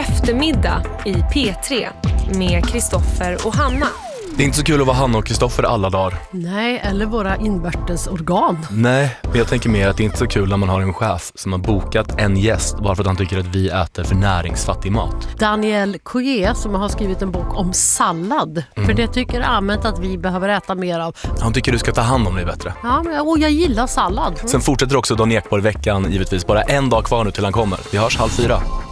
Eftermiddag i P3 med Kristoffer och Hanna. Det är inte så kul att vara Hanna och Kristoffer alla dagar. Nej, eller våra invärtes organ. Nej, men jag tänker mer att det är inte så kul när man har en chef som har bokat en gäst bara för att han tycker att vi äter för näringsfattig mat. Daniel Coué som har skrivit en bok om sallad. För det tycker allmänt att vi behöver äta mer av. Han tycker du ska ta hand om dig bättre. Ja, men jag gillar sallad. Sen fortsätter också Dan Ekborg veckan, givetvis bara en dag kvar nu till han kommer. Vi hörs 3:30.